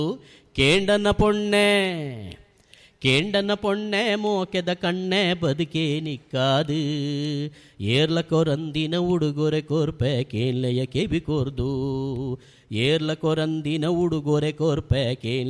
ಕೇಂಡನ ಪೊಣ್ಣೆ ಕೇಂಡನ ಪೊಣ್ಣೆ ಮೋಕೆದ ಕಣ್ಣೆ ಬದುಕೇ ನಿಕ್ಕಾದು ಏರ್ಲ ಕೊರಂದಿನ ಉಡುಗೊರೆ ಕೋರ್ಪೆ ಕೇನ್ಲೆಯ ಕೆಬಿ ಕೋರ್ದು ಏರ್ಲ ಕೊರಂದಿನ ಉಡುಗೊರೆ ಕೋರ್ಪೆ ಕೇನ್